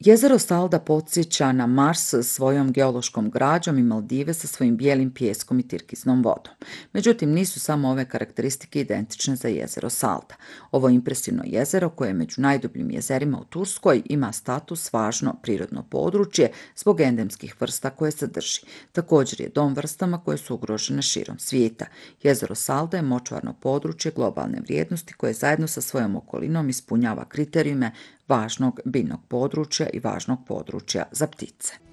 Jezero Salda podsjeća na Mars svojom geološkom građom i Maldive sa svojim bijelim pijeskom i tirkiznom vodom. Međutim, nisu samo ove karakteristike identične za jezero Salda. Ovo impresivno jezero, koje je među najdubljim jezerima u Turskoj, ima status važno prirodno područje zbog endemskih vrsta koje sadrži. Također je dom vrstama koje su ugrožene širom svijeta. Jezero Salda je močvarno područje globalne vrijednosti koje zajedno sa svojom okolinom ispunjava kriterijume važnog biljnog područja i važnog područja za ptice.